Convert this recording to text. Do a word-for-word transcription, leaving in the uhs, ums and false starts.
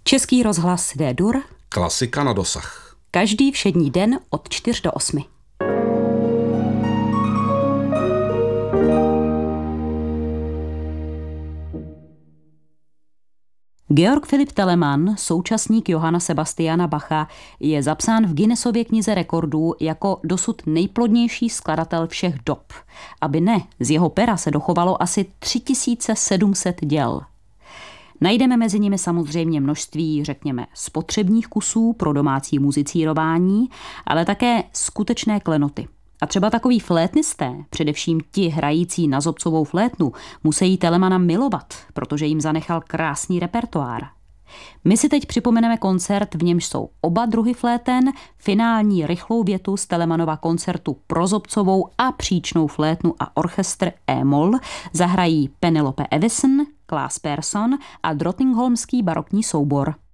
Český rozhlas D-dur. Klasika na dosah. Každý všední den od čtyř do osmi. Georg Philipp Telemann, současník Johanna Sebastiana Bacha, je zapsán v Guinnessově knize rekordů jako dosud nejplodnější skladatel všech dob. Aby ne, z jeho pera se dochovalo asi tři tisíce sedm set děl. Najdeme mezi nimi samozřejmě množství, řekněme, spotřebních kusů pro domácí muzicírování, ale také skutečné klenoty. A třeba takoví flétnisté, především ti hrající na zobcovou flétnu, musí Telemana milovat, protože jim zanechal krásný repertoár. My si teď připomeneme koncert, v němž jsou oba druhy fléten, finální rychlou větu z Telemanova koncertu pro zobcovou a příčnou flétnu a orchestr E-moll zahrají Penelope Evison, Klaas Persson a Drottningholmský barokní soubor.